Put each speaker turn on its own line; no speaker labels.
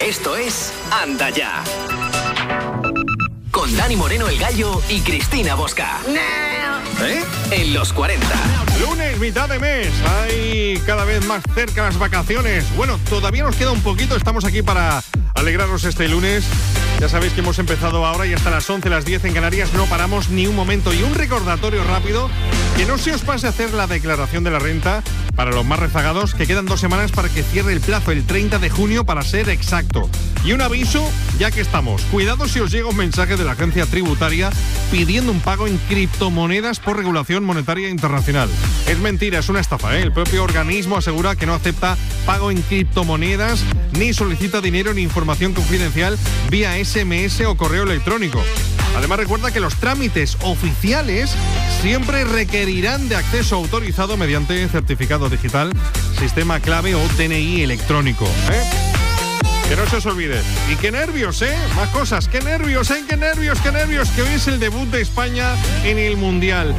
Esto es Anda Ya. Con Dani Moreno el Gallo y Cristina Bosca. En los 40.
Lunes, mitad de mes. Hay cada vez más cerca las vacaciones. Bueno, todavía nos queda un poquito. Estamos aquí para alegraros este lunes. Ya sabéis que hemos empezado ahora y hasta las 11, las 10 en Canarias no paramos ni un momento. Y un recordatorio rápido, que no se os pase a hacer la declaración de la renta para los más rezagados, que quedan 2 semanas para que cierre el plazo, el 30 de junio para ser exacto. Y un aviso, ya que estamos. Cuidado si os llega un mensaje de la agencia tributaria pidiendo un pago en criptomonedas por regulación monetaria internacional. Es mentira, es una estafa, ¿eh? El propio organismo asegura que no acepta pago en criptomonedas, ni solicita dinero ni información confidencial vía SMS o correo electrónico. Además, recuerda que los trámites oficiales siempre requerirán de acceso autorizado mediante certificado digital, sistema clave o DNI electrónico, ¿eh? Que no se os olvide. Y qué nervios, ¿eh? Más cosas. Qué nervios, ¿eh? Qué nervios, que hoy es el debut de España en el Mundial.